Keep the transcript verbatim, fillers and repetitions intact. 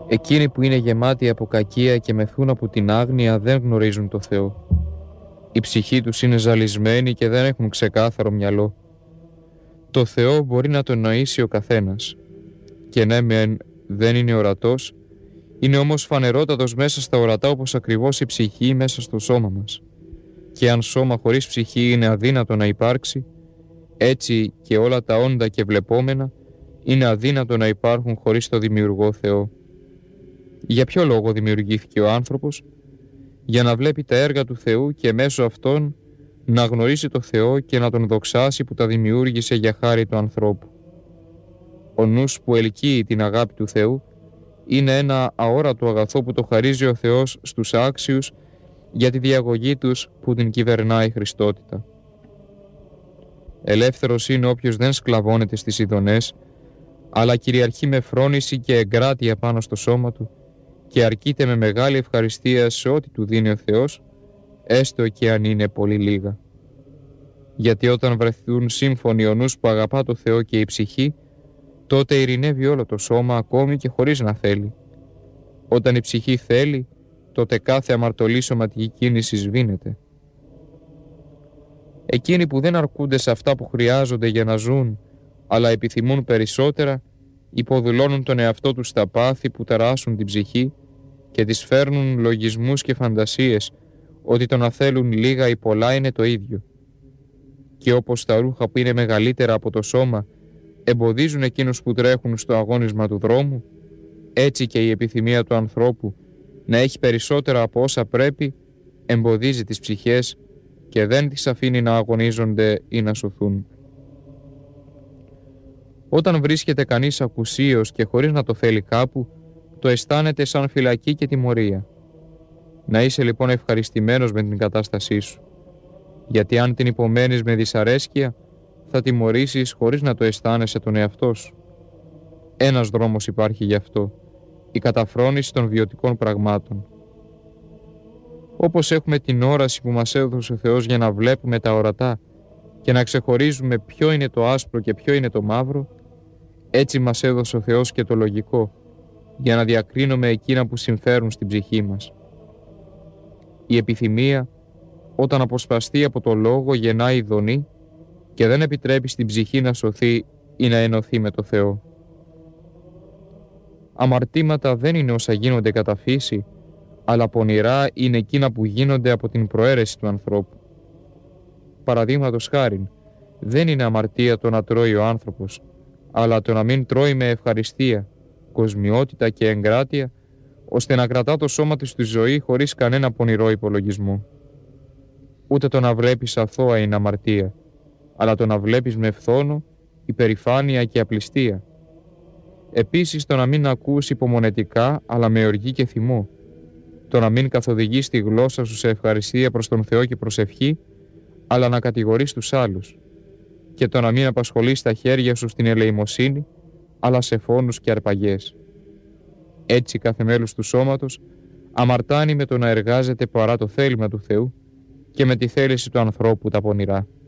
Εκείνοι που είναι γεμάτοι από κακία και μεθούν από την άγνοια δεν γνωρίζουν το Θεό. Η ψυχή τους είναι ζαλισμένη και δεν έχουν ξεκάθαρο μυαλό. Το Θεό μπορεί να το νοήσει ο καθένας. Και ναι, μεν δεν είναι ορατός, είναι όμως φανερότατος μέσα στα ορατά, όπως ακριβώς η ψυχή μέσα στο σώμα μας. Και αν σώμα χωρίς ψυχή είναι αδύνατο να υπάρξει, έτσι και όλα τα όντα και βλεπόμενα είναι αδύνατο να υπάρχουν χωρίς το δημιουργό Θεό. Για ποιο λόγο δημιουργήθηκε ο άνθρωπος? Για να βλέπει τα έργα του Θεού και μέσω αυτών να γνωρίσει το Θεό και να τον δοξάσει που τα δημιούργησε για χάρη του ανθρώπου. Ο νους που ελκύει την αγάπη του Θεού είναι ένα αόρατο αγαθό που το χαρίζει ο Θεός στους άξιους για τη διαγωγή τους που την κυβερνάει η Χριστότητα. Ελεύθερος είναι όποιος δεν σκλαβώνεται στις ειδονές, αλλά κυριαρχεί με φρόνηση και εγκράτεια πάνω στο σώμα του και αρκείται με μεγάλη ευχαριστία σε ό,τι του δίνει ο Θεός, έστω και αν είναι πολύ λίγα. Γιατί όταν βρεθούν σύμφωνοι ο νους που αγαπά το Θεό και η ψυχή, τότε ειρηνεύει όλο το σώμα ακόμη και χωρίς να θέλει. Όταν η ψυχή θέλει, τότε κάθε αμαρτωλή σωματική κίνηση σβήνεται. Εκείνοι που δεν αρκούνται σε αυτά που χρειάζονται για να ζουν, αλλά επιθυμούν περισσότερα, υποδουλώνουν τον εαυτό τους στα πάθη που ταράσουν την ψυχή και τις φέρνουν λογισμούς και φαντασίες ότι το να θέλουν λίγα ή πολλά είναι το ίδιο. Και όπως τα ρούχα που είναι μεγαλύτερα από το σώμα εμποδίζουν εκείνους που τρέχουν στο αγώνισμα του δρόμου, έτσι και η επιθυμία του ανθρώπου να έχει περισσότερα από όσα πρέπει εμποδίζει τις ψυχές και δεν τις αφήνει να αγωνίζονται ή να σωθούν. Όταν βρίσκεται κανείς ακουσίως και χωρίς να το θέλει κάπου, το αισθάνεται σαν φυλακή και τιμωρία. Να είσαι λοιπόν ευχαριστημένος με την κατάστασή σου, γιατί αν την υπομένεις με δυσαρέσκεια, θα τιμωρήσεις χωρίς να το αισθάνεσαι τον εαυτό σου. Ένας δρόμος υπάρχει γι' αυτό, η καταφρόνηση των βιωτικών πραγμάτων. Όπως έχουμε την όραση που μας έδωσε ο Θεός για να βλέπουμε τα ορατά και να ξεχωρίζουμε ποιο είναι το άσπρο και ποιο είναι το μαύρο, έτσι μας έδωσε ο Θεός και το λογικό, για να διακρίνουμε εκείνα που συμφέρουν στην ψυχή μας. Η επιθυμία, όταν αποσπαστεί από το λόγο, γεννάει ειδονή και δεν επιτρέπει στην ψυχή να σωθεί ή να ενωθεί με το Θεό. Αμαρτήματα δεν είναι όσα γίνονται κατά φύση, αλλά πονηρά είναι εκείνα που γίνονται από την προαίρεση του ανθρώπου. Παραδείγματος χάριν, δεν είναι αμαρτία το να τρώει ο άνθρωπος, αλλά το να μην τρώει με ευχαριστία, κοσμιότητα και εγκράτεια, ώστε να κρατά το σώμα του στη ζωή χωρίς κανένα πονηρό υπολογισμό. Ούτε το να βλέπεις αθώα είναι αμαρτία, αλλά το να βλέπεις με φθόνο, υπερηφάνεια και απληστία. Επίσης το να μην ακούς υπομονετικά, αλλά με οργή και θυμό. Το να μην καθοδηγείς τη γλώσσα σου σε ευχαριστία προς τον Θεό και προσευχή, αλλά να κατηγορείς τους άλλους. Και το να μην απασχολείς τα χέρια σου στην ελεημοσύνη, αλλά σε φόνους και αρπαγές. Έτσι κάθε μέλος του σώματος αμαρτάνει με το να εργάζεται παρά το θέλημα του Θεού και με τη θέληση του ανθρώπου τα πονηρά.